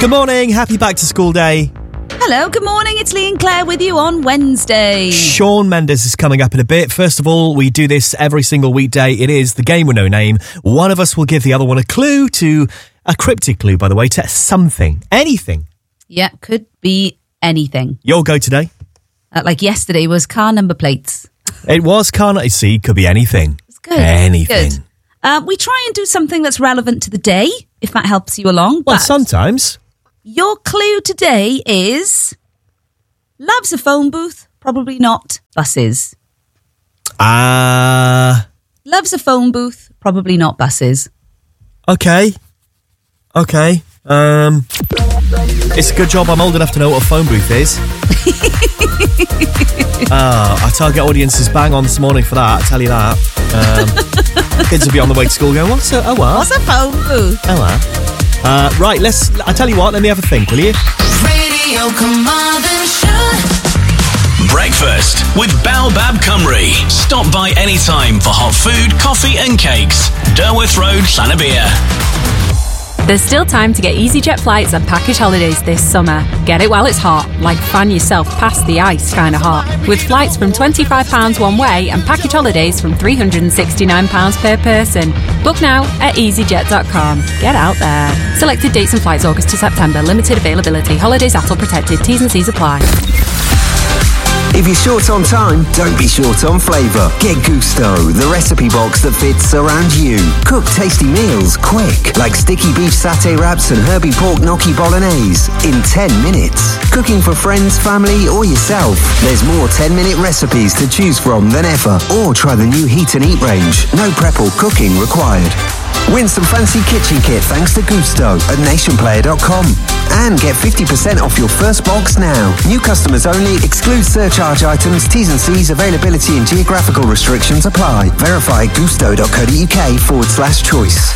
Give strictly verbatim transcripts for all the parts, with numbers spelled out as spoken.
Good morning, happy back to school day. Hello, good morning, it's Lee and Claire with you on Wednesday. Shawn Mendes is coming up in a bit. First of all, we do this every single weekday. It is the game with no name. One of us will give the other one a clue to, a cryptic clue, by the way, to something, anything. Yeah, could be anything. Your go today? Uh, like yesterday was car number plates. It was car, see, could be anything. It's good. Anything. Good. Uh, we try and do something that's relevant to the day, if that helps you along. Well, but sometimes. Your clue today is loves a phone booth, probably not buses. Ah. Uh, loves a phone booth, probably not buses. Okay. Okay. Um, it's a good job I'm old enough to know what a phone booth is. Ah, uh, our target audience is bang on this morning for that, I tell you that. Um, kids will be on the way to school going, what's a, oh, what? What's a phone booth? Oh, what? Uh, right, let's, I tell you what, let me have a think, will you? Radio Carmarthen Show. Breakfast with Baobab Cymru. Stop by anytime for hot food, coffee and cakes. Derwith Road, Llanybia. There's still time to get EasyJet flights and package holidays this summer. Get it while it's hot, like fan yourself past the ice kind of hot. With flights from twenty-five pounds one way and package holidays from three hundred sixty-nine pounds per person. Book now at easyjet dot com. Get out there. Selected dates and flights August to September. Limited availability. Holidays A T L protected. T's and C's apply. If you're short on time, don't be short on flavour. Get Gusto, the recipe box that fits around you. Cook tasty meals quick, like sticky beef satay wraps and herby pork gnocchi bolognese, in ten minutes. Cooking for friends, family or yourself, there's more ten-minute recipes to choose from than ever. Or try the new Heat and Eat range. No prep or cooking required. Win some fancy kitchen kit thanks to Gusto at nation player dot com. And get fifty percent off your first box now. New customers only. Exclude surcharge items. T's and C's. Availability and geographical restrictions apply. Verify gusto dot co dot uk forward slash choice.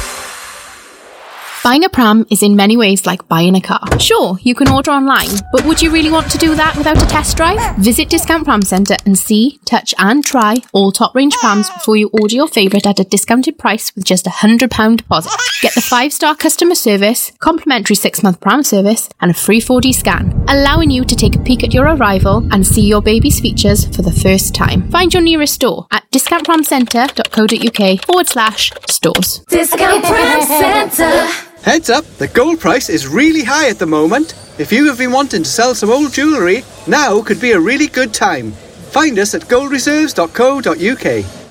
Buying a pram is in many ways like buying a car. Sure, you can order online, but would you really want to do that without a test drive? Visit Discount Pram Centre and see, touch and try all top range prams before you order your favourite at a discounted price with just a one hundred pounds deposit. Get the five star customer service, complimentary six month pram service and a free four D scan, allowing you to take a peek at your arrival and see your baby's features for the first time. Find your nearest store at discount pram centre dot co dot uk forward slash stores. Discount Pram Centre. Heads up, the gold price is really high at the moment. If you have been wanting to sell some old jewellery, now could be a really good time. Find us at gold reserves dot co dot uk.